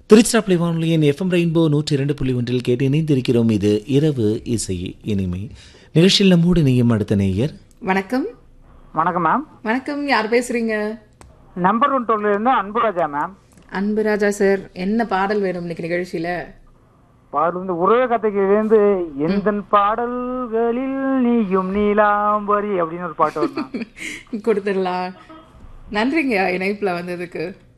திருச்சிராப்பள்ளி வானொலியின் FM rainbow 102.1 கேட்டு இணைந்திருக்கிறோம். இது இரவு இசை இனிமை நிகழ்ச்சியில் நம்மோடு இணையும் அடுத்த நேயர். வணக்கம். வணக்கம் மேம். வணக்கம், யார் பேசுறீங்க? நம்பர் 1 டோல்ல இருந்து அன்புராஜா மேம். அன்புராஜா சார், என்ன பாடல் வேணும் இன்னைக்கு நிகழ்ச்சியில? பாடல் வந்து உறவு கதைக்கிலேருந்து எந்த பாடல்களில் நீயும் நீலாம்பரி அப்படின்னு ஒரு பாட்டு வரும். கொடுத்துடலாம். நன்றிங்க இணைப்புல வந்ததுக்கு.